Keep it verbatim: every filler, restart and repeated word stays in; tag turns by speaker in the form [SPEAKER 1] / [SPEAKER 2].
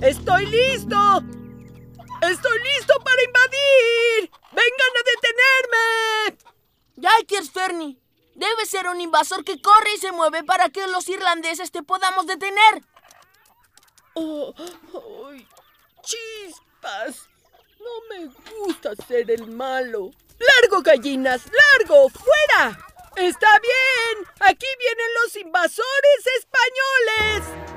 [SPEAKER 1] ¡Estoy listo! ¡Estoy listo para invadir! ¡Vengan a detenerme!
[SPEAKER 2] Yikers, Fernie. Debe ser un invasor que corre y se mueve para que los irlandeses te podamos detener.
[SPEAKER 1] Oh, oh, ¡chispas! No me gusta ser el malo. ¡Largo, gallinas! ¡Largo! ¡Fuera! ¡Está bien! ¡Aquí vienen los invasores españoles!